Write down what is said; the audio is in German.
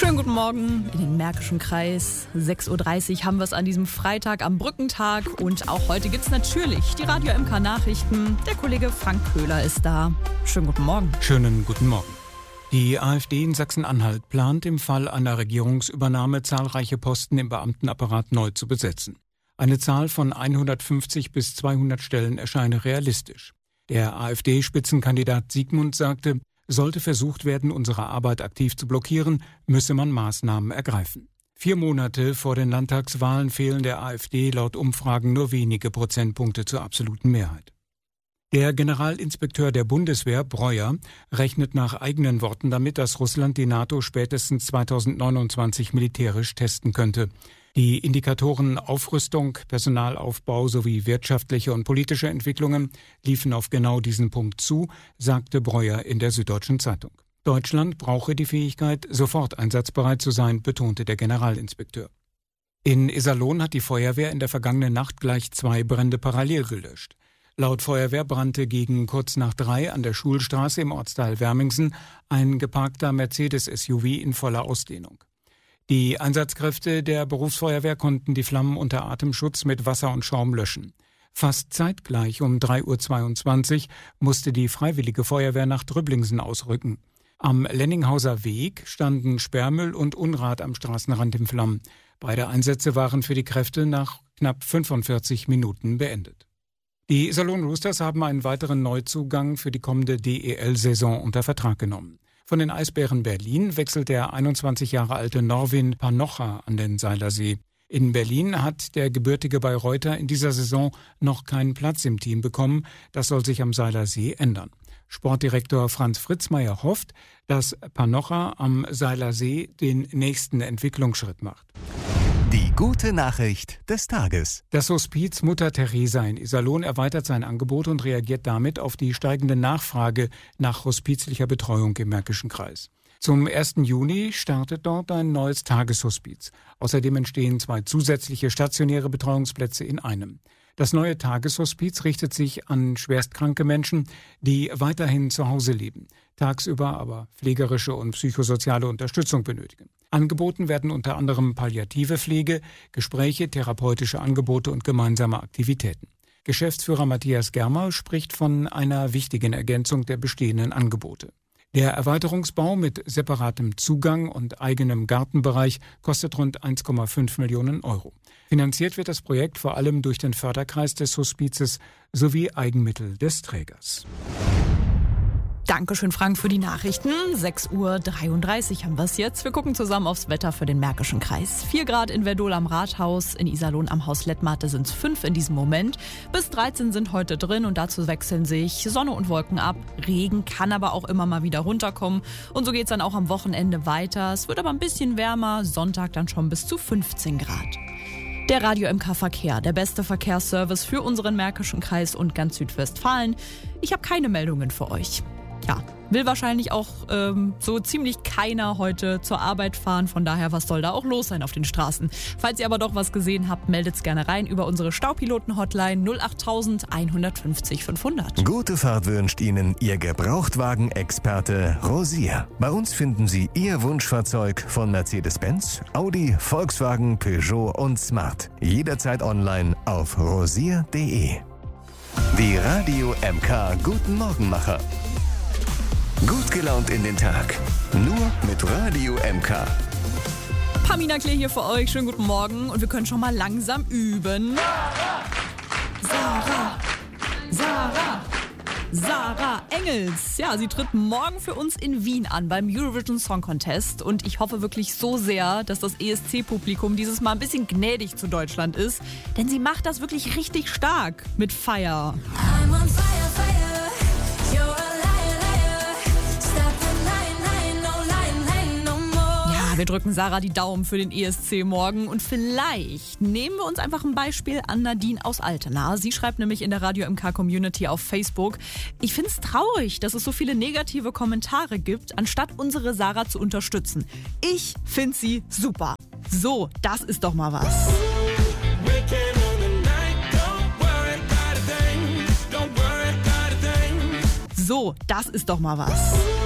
Schönen guten Morgen in den Märkischen Kreis. 6.30 Uhr haben wir es an diesem Freitag am Brückentag. Und auch heute gibt es natürlich die Radio MK Nachrichten. Der Kollege Frank Köhler ist da. Schönen guten Morgen. Schönen guten Morgen. Die AfD in Sachsen-Anhalt plant im Fall einer Regierungsübernahme zahlreiche Posten im Beamtenapparat neu zu besetzen. Eine Zahl von 150 bis 200 Stellen erscheine realistisch. Der AfD-Spitzenkandidat Siegmund sagte, sollte versucht werden, unsere Arbeit aktiv zu blockieren, müsse man Maßnahmen ergreifen. 4 Monate vor den Landtagswahlen fehlen der AfD laut Umfragen nur wenige Prozentpunkte zur absoluten Mehrheit. Der Generalinspekteur der Bundeswehr, Breuer, rechnet nach eigenen Worten damit, dass Russland die NATO spätestens 2029 militärisch testen könnte. Die Indikatoren Aufrüstung, Personalaufbau sowie wirtschaftliche und politische Entwicklungen liefen auf genau diesen Punkt zu, sagte Breuer in der Süddeutschen Zeitung. Deutschland brauche die Fähigkeit, sofort einsatzbereit zu sein, betonte der Generalinspekteur. In Iserlohn hat die Feuerwehr in der vergangenen Nacht gleich 2 Brände parallel gelöscht. Laut Feuerwehr brannte gegen kurz nach 3 an der Schulstraße im Ortsteil Wermingsen ein geparkter Mercedes-SUV in voller Ausdehnung. Die Einsatzkräfte der Berufsfeuerwehr konnten die Flammen unter Atemschutz mit Wasser und Schaum löschen. Fast zeitgleich um 3.22 Uhr musste die Freiwillige Feuerwehr nach Drüblingsen ausrücken. Am Lenninghauser Weg standen Sperrmüll und Unrat am Straßenrand in Flammen. Beide Einsätze waren für die Kräfte nach knapp 45 Minuten beendet. Die Iserlohn Roosters haben einen weiteren Neuzugang für die kommende DEL-Saison unter Vertrag genommen. Von den Eisbären Berlin wechselt der 21 Jahre alte Norwin Panocha an den Seilersee. In Berlin hat der gebürtige Bayreuther in dieser Saison noch keinen Platz im Team bekommen. Das soll sich am Seilersee ändern. Sportdirektor Franz Fritzmeier hofft, dass Panocha am Seilersee den nächsten Entwicklungsschritt macht. Die gute Nachricht des Tages. Das Hospiz Mutter Teresa in Iserlohn erweitert sein Angebot und reagiert damit auf die steigende Nachfrage nach hospizlicher Betreuung im Märkischen Kreis. Zum 1. Juni startet dort ein neues Tageshospiz. Außerdem entstehen 2 zusätzliche stationäre Betreuungsplätze in einem. Das neue Tageshospiz richtet sich an schwerstkranke Menschen, die weiterhin zu Hause leben, tagsüber aber pflegerische und psychosoziale Unterstützung benötigen. Angeboten werden unter anderem palliative Pflege, Gespräche, therapeutische Angebote und gemeinsame Aktivitäten. Geschäftsführer Matthias Germer spricht von einer wichtigen Ergänzung der bestehenden Angebote. Der Erweiterungsbau mit separatem Zugang und eigenem Gartenbereich kostet rund 1,5 Millionen Euro. Finanziert wird das Projekt vor allem durch den Förderkreis des Hospizes sowie Eigenmittel des Trägers. Dankeschön, Frank, für die Nachrichten. 6.33 Uhr haben wir es jetzt. Wir gucken zusammen aufs Wetter für den Märkischen Kreis. 4 Grad in Verdol am Rathaus, in Iserlohn am Haus Lettmate sind es 5 in diesem Moment. Bis 13 sind heute drin und dazu wechseln sich Sonne und Wolken ab. Regen kann aber auch immer mal wieder runterkommen. Und so geht es dann auch am Wochenende weiter. Es wird aber ein bisschen wärmer, Sonntag dann schon bis zu 15 Grad. Der Radio MK Verkehr, der beste Verkehrsservice für unseren Märkischen Kreis und ganz Südwestfalen. Ich habe keine Meldungen für euch. Ja, will wahrscheinlich auch so ziemlich keiner heute zur Arbeit fahren. Von daher, was soll da auch los sein auf den Straßen? Falls ihr aber doch was gesehen habt, meldet's gerne rein über unsere Staupiloten-Hotline 08000 150 500. Gute Fahrt wünscht Ihnen Ihr Gebrauchtwagen-Experte Rosier. Bei uns finden Sie Ihr Wunschfahrzeug von Mercedes-Benz, Audi, Volkswagen, Peugeot und Smart. Jederzeit online auf rosier.de. Die Radio MK Guten Morgenmacher. Gut gelaunt in den Tag. Nur mit Radio MK. Pamina Klee hier für euch. Schönen guten Morgen. Und wir können schon mal langsam üben. Sarah Engels. Ja, sie tritt morgen für uns in Wien an beim Eurovision Song Contest. Und ich hoffe wirklich so sehr, dass das ESC-Publikum dieses Mal ein bisschen gnädig zu Deutschland ist. Denn sie macht das wirklich richtig stark mit Fire. I'm on fire, fire. Wir drücken Sarah die Daumen für den ESC morgen und vielleicht nehmen wir uns einfach ein Beispiel an Nadine aus Altena. Sie schreibt nämlich in der Radio MK Community auf Facebook: Ich finde es traurig, dass es so viele negative Kommentare gibt, anstatt unsere Sarah zu unterstützen. Ich finde sie super. So, das ist doch mal was. So, das ist doch mal was.